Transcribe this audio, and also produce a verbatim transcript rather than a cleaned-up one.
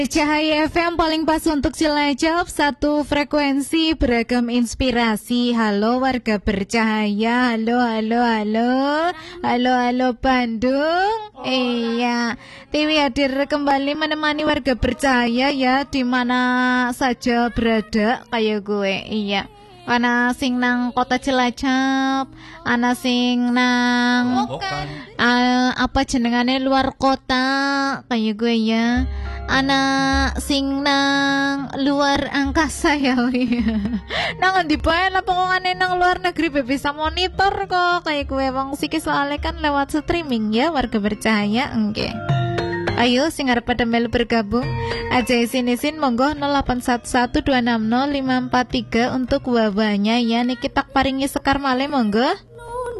Cahaya F M paling pas untuk Cilacap, satu frekuensi beragam inspirasi. Halo warga bercahaya, halo halo halo, halo halo Bandung. Iya, T V hadir kembali menemani warga bercahaya ya, di mana saja berada kayak gue. Iya, ana sing nang kota Cilacap, ana sing nang uh, apa jenengane luar kota kayak gue ya. Anak sing nang luar angkasa ya. Nang ndi bae lah pokoknya nang luar negeri bisa monitor kok kayak gue bang siki soalnya kan lewat streaming ya warga bercahaya enggak. Ayo sing arep pada melu bergabung aja isin-isin monggo nol delapan satu satu dua enam nol lima empat tiga untuk wabahnya ya, niki tak paringi sekar male monggo.